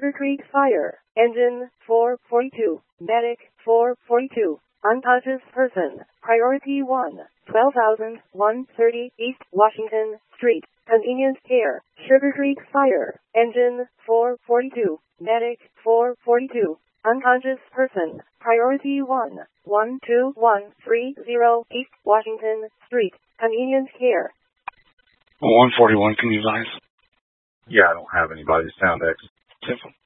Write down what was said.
Sugar Creek Fire. Engine 442. Medic 442. Unconscious person. Priority 1. 12,130 East Washington Street. Convenient care. Sugar Creek Fire. Engine 442. Medic 442. Unconscious person. Priority 1. 12130 East Washington Street. Convenient care. 141, can you advise? Yeah, I don't have anybody. Sound X. 10-4.